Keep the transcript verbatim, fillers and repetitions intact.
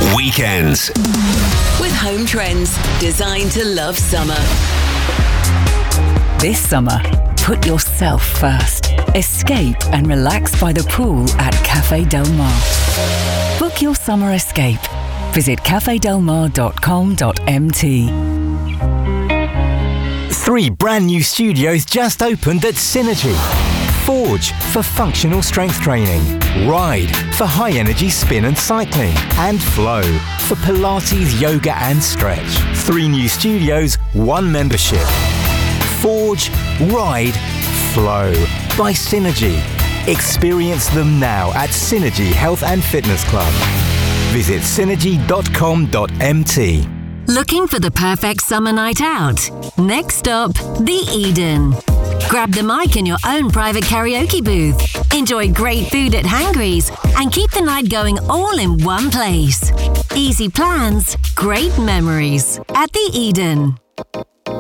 Weekends with Home Trends, designed to love summer. This summer, put yourself first. Escape and relax by the pool at Cafe Del Mar. Book your summer escape. Visit cafe del mar dot com dot m t. Three brand new studios just opened at Synergy. Forge for functional strength training, Ride for high energy spin and cycling, and Flow for Pilates, yoga and stretch. Three new studios, one membership. Forge, Ride, Flow by Synergy. Experience them now at Synergy Health and Fitness Club. Visit synergy dot com dot m t. Looking for the perfect summer night out? Next stop, the Eden. Grab the mic in your own private karaoke booth. Enjoy great food at Hangry's and keep the night going all in one place. Easy plans, great memories at the Eden.